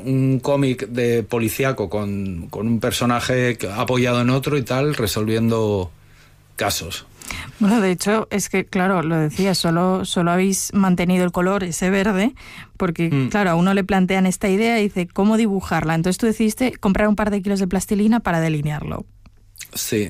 un cómic de policíaco con un personaje apoyado en otro y tal, resolviendo casos. Bueno, de hecho, es que, claro, lo decía, solo habéis mantenido el color, ese verde, porque, claro, a uno le plantean esta idea y dice, ¿cómo dibujarla? Entonces tú decidiste comprar un par de kilos de plastilina para delinearlo. Sí.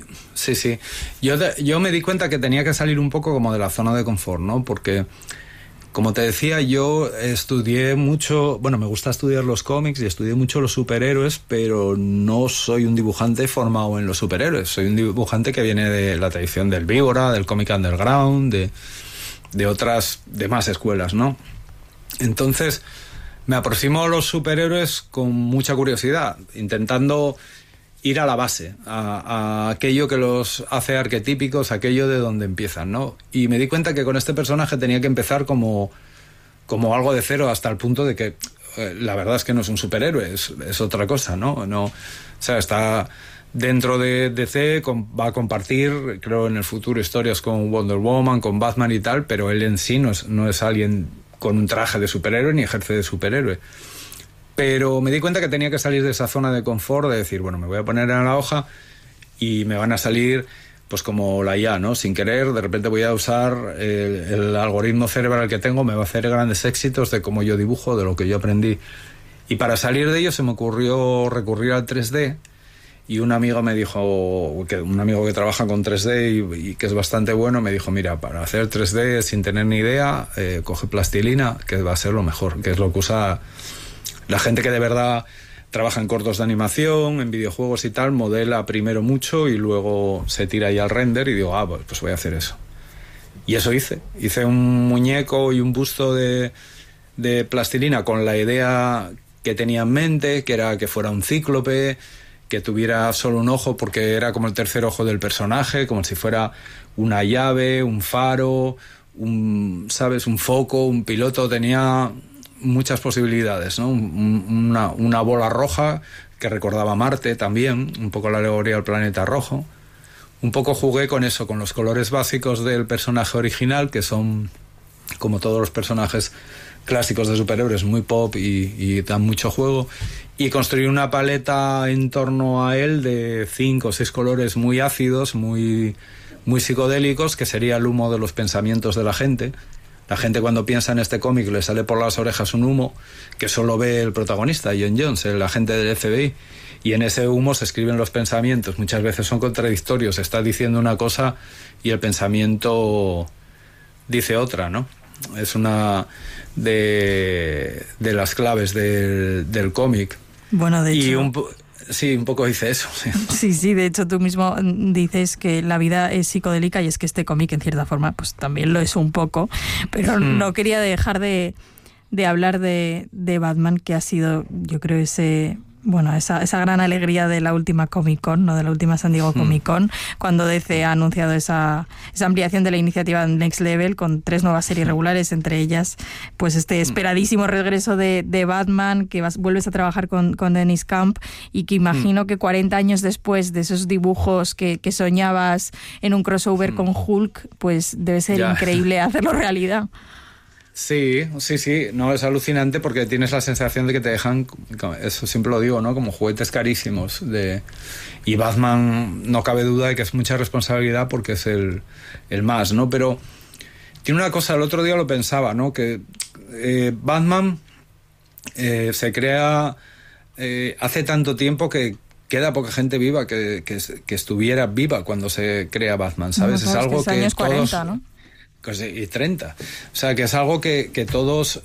Yo me di cuenta que tenía que salir un poco como de la zona de confort, ¿no? Porque, como te decía, yo estudié mucho, bueno, me gusta estudiar los cómics y estudié mucho los superhéroes, pero no soy un dibujante formado en los superhéroes. Soy un dibujante que viene de la tradición del Víbora, del cómic underground, de otras demás escuelas, ¿no? Entonces, me aproximo a los superhéroes con mucha curiosidad, intentando ir a la base, a aquello que los hace arquetípicos, aquello de donde empiezan, ¿no? Y me di cuenta que con este personaje tenía que empezar como algo de cero, hasta el punto de que la verdad es que no es un superhéroe, es otra cosa, ¿no? O sea, está dentro de DC, va a compartir, creo, en el futuro historias con Wonder Woman, con Batman y tal, pero él en sí no es alguien con un traje de superhéroe ni ejerce de superhéroe. Pero me di cuenta que tenía que salir de esa zona de confort, de decir, bueno, me voy a poner en la hoja y me van a salir, pues como la IA, ¿no? Sin querer, de repente voy a usar el algoritmo cerebral que tengo, me va a hacer grandes éxitos de cómo yo dibujo, de lo que yo aprendí. Y para salir de ello se me ocurrió recurrir al 3D, y un amigo me dijo, un amigo que trabaja con 3D y que es bastante bueno, me dijo, mira, para hacer 3D sin tener ni idea, coge plastilina, que va a ser lo mejor, que es lo que usa la gente que de verdad trabaja en cortos de animación, en videojuegos y tal, modela primero mucho y luego se tira ya al render, y digo, pues voy a hacer eso. Y eso hice un muñeco y un busto de plastilina con la idea que tenía en mente, que era que fuera un cíclope, que tuviera solo un ojo porque era como el tercer ojo del personaje, como si fuera una llave, un faro, un foco, un piloto. Tenía muchas posibilidades, ¿no? Una bola roja que recordaba a Marte también, un poco la alegoría al planeta rojo. Un poco jugué con eso, con los colores básicos del personaje original, que son, como todos los personajes clásicos de superhéroes, muy pop y dan mucho juego, y construí una paleta en torno a él de 5 o 6 colores muy ácidos, muy psicodélicos, que sería el humo de los pensamientos de la gente. La gente, cuando piensa en este cómic, le sale por las orejas un humo que solo ve el protagonista, John Jones, el agente del FBI, y en ese humo se escriben los pensamientos. Muchas veces son contradictorios, está diciendo una cosa y el pensamiento dice otra, ¿no? Es una de las claves del cómic. Bueno, de hecho... Sí, un poco hice eso. Sí, de hecho tú mismo dices que la vida es psicodélica, y es que este cómic en cierta forma pues también lo es un poco, pero no quería dejar de hablar de Batman, que ha sido, yo creo, esa gran alegría de la última Comic Con, ¿no? De la última San Diego Comic Con, cuando DC ha anunciado esa ampliación de la iniciativa Next Level con 3 nuevas series regulares, entre ellas pues este esperadísimo regreso de Batman, que vuelves a trabajar con Dennis Camp, y que imagino que 40 años después de esos dibujos que soñabas en un crossover con Hulk, pues debe ser increíble hacerlo realidad. Sí, no, es alucinante porque tienes la sensación de que te dejan, eso siempre lo digo, ¿no? Como juguetes carísimos. Y Batman, no cabe duda de que es mucha responsabilidad porque es el más, ¿no? Pero tiene una cosa, el otro día lo pensaba, ¿no? Que Batman se crea hace tanto tiempo que queda poca gente viva que estuviera viva cuando se crea Batman, ¿sabes? No, es algo que años 40, todos... ¿no? Y 30. O sea, que es algo que todos,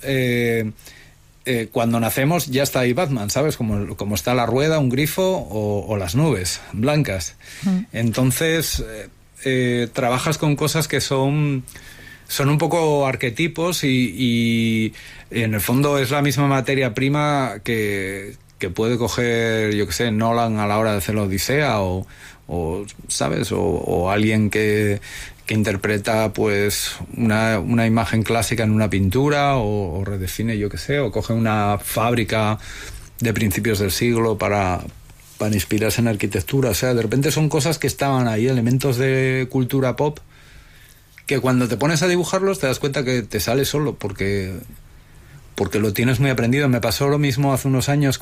cuando nacemos, ya está ahí Batman, ¿sabes? Como está la rueda, un grifo o las nubes blancas. Entonces, trabajas con cosas que son un poco arquetipos y en el fondo es la misma materia prima que puede coger, yo qué sé, Nolan a la hora de hacer la Odisea o ¿sabes? O alguien que interpreta pues una imagen clásica en una pintura o redefine, yo qué sé, o coge una fábrica de principios del siglo para inspirarse en arquitectura. O sea, de repente son cosas que estaban ahí, elementos de cultura pop, que cuando te pones a dibujarlos te das cuenta que te sale solo porque lo tienes muy aprendido. Me pasó lo mismo hace unos años